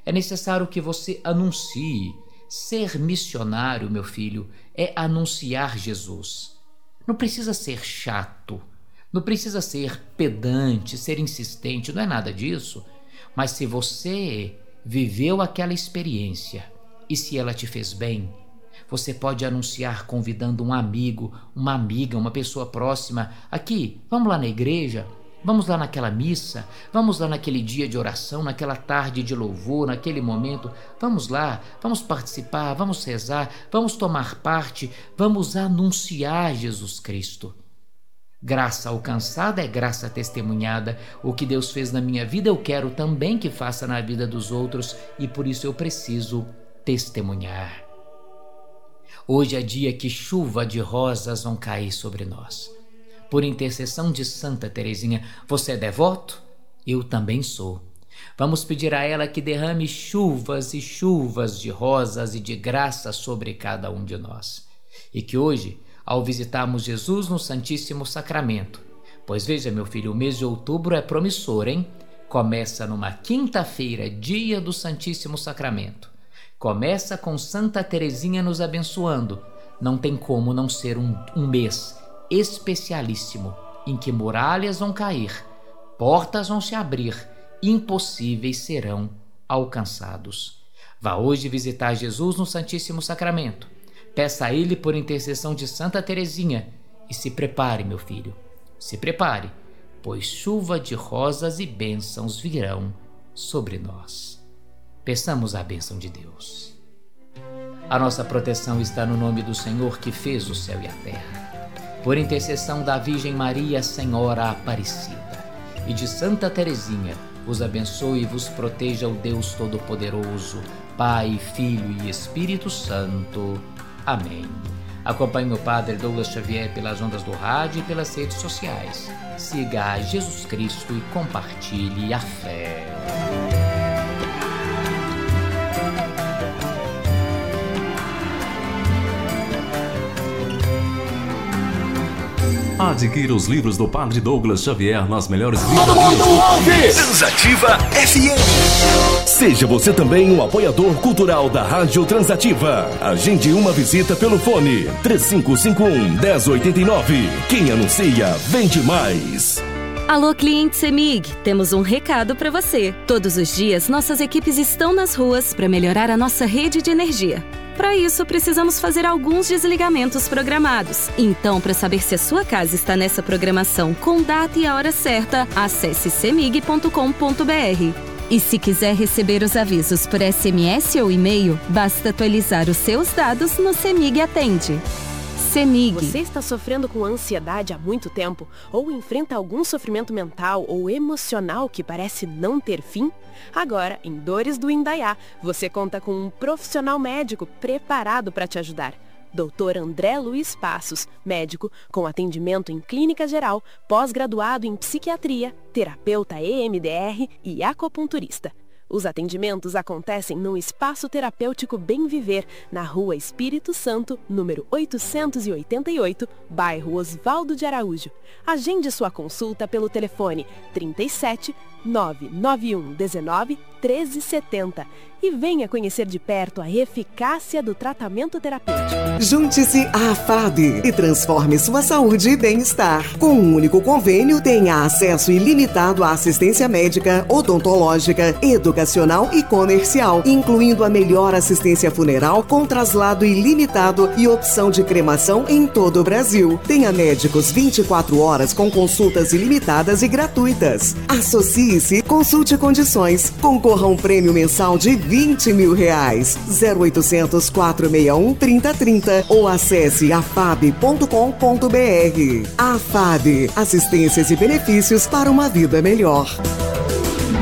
É necessário que você anuncie. Ser missionário, meu filho, é anunciar Jesus. Não precisa ser chato, não precisa ser pedante, ser insistente, não é nada disso. Mas se você viveu aquela experiência e se ela te fez bem, você pode anunciar convidando um amigo, uma amiga, uma pessoa próxima. Aqui, vamos lá na igreja, vamos lá naquela missa, vamos lá naquele dia de oração, naquela tarde de louvor, naquele momento. Vamos lá, vamos participar, vamos rezar, vamos tomar parte, vamos anunciar Jesus Cristo. Graça alcançada é graça testemunhada. O que Deus fez na minha vida, eu quero também que faça na vida dos outros e por isso eu preciso testemunhar. Hoje é dia que chuva de rosas vão cair sobre nós. Por intercessão de Santa Teresinha, você é devoto? Eu também sou. Vamos pedir a ela que derrame chuvas e chuvas de rosas e de graça sobre cada um de nós. E que hoje, ao visitarmos Jesus no Santíssimo Sacramento, pois veja, meu filho, o mês de outubro é promissor, hein? Começa numa quinta-feira, dia do Santíssimo Sacramento. Começa com Santa Teresinha nos abençoando. Não tem como não ser um mês especialíssimo, em que muralhas vão cair, portas vão se abrir, impossíveis serão alcançados. Vá hoje visitar Jesus no Santíssimo Sacramento. Peça a Ele por intercessão de Santa Teresinha e se prepare, meu filho, se prepare, pois chuva de rosas e bênçãos virão sobre nós. Peçamos a bênção de Deus. A nossa proteção está no nome do Senhor que fez o céu e a terra. Por intercessão da Virgem Maria, Senhora Aparecida, e de Santa Teresinha, vos abençoe e vos proteja o Deus Todo-Poderoso, Pai, Filho e Espírito Santo. Amém. Acompanhe meu Padre Douglas Xavier pelas ondas do rádio e pelas redes sociais. Siga a Jesus Cristo e compartilhe a fé. Adquira os livros do Padre Douglas Xavier nas melhores Todo mundo ouve! Transativa FM. Seja você também um apoiador cultural da Rádio Transativa. Agende uma visita pelo fone 3551-1089. Quem anuncia, vende mais. Alô, cliente CEMIG, temos um recado para você. Todos os dias, nossas equipes estão nas ruas para melhorar a nossa rede de energia. Para isso, precisamos fazer alguns desligamentos programados. Então, para saber se a sua casa está nessa programação com data e a hora certa, acesse cemig.com.br. E se quiser receber os avisos por SMS ou e-mail, basta atualizar os seus dados no CEMIG Atende. CEMIG. Você está sofrendo com ansiedade há muito tempo? Ou enfrenta algum sofrimento mental ou emocional que parece não ter fim? Agora, em Dores do Indaiá, você conta com um profissional médico preparado para te ajudar. Dr. André Luiz Passos, médico com atendimento em clínica geral, pós-graduado em psiquiatria, terapeuta EMDR e acupunturista. Os atendimentos acontecem no Espaço Terapêutico Bem Viver, na Rua Espírito Santo, número 888, bairro Osvaldo de Araújo. Agende sua consulta pelo telefone 37 991 19 1370 e venha conhecer de perto a eficácia do tratamento terapêutico. Junte-se à AFAB e transforme sua saúde e bem-estar. Com um único convênio, tenha acesso ilimitado à assistência médica, odontológica, educacional e comercial, incluindo a melhor assistência funeral com traslado ilimitado e opção de cremação em todo o Brasil. Tenha médicos 24 horas com consultas ilimitadas e gratuitas. Associe-se, consulte condições, concorra a um prêmio mensal de R$20 mil. 0800 461 3030 ou acesse afab.com.br. AFAB, assistências e benefícios para uma vida melhor.